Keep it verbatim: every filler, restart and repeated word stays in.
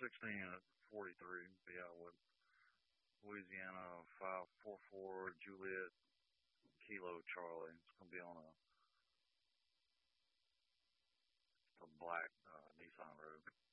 sixteen at forty-three. Be out with Louisiana five four four Juliet Kilo Charlie. It's gonna be on a, a black uh, Nissan Rogue.